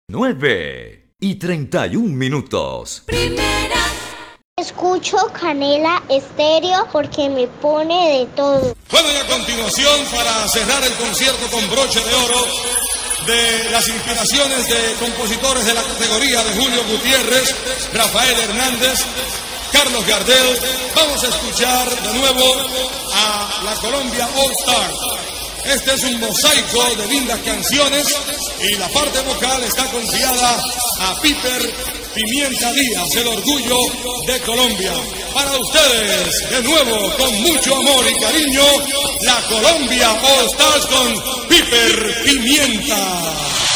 9:31. Primera. Escucho Canela Estéreo porque me pone de todo. Bueno, y a continuación, para cerrar el concierto con broche de oro, de las inspiraciones de compositores de la categoría de Julio Gutiérrez, Rafael Hernández, Carlos Gardel, vamos a escuchar de nuevo a la Colombia All Star. Este es un mosaico de lindas canciones y la parte vocal está confiada a Piper Pimienta Díaz, el orgullo de Colombia. Para ustedes, de nuevo, con mucho amor y cariño, la Colombia All Stars con Piper Pimienta.